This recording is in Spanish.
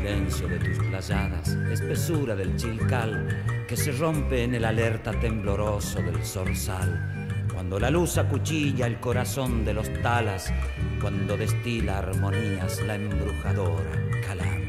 silencio de tus playadas, espesura del chilcal que se rompe en el alerta tembloroso del zorzal, cuando la luz acuchilla el corazón de los talas, cuando destila armonías la embrujadora calamidad.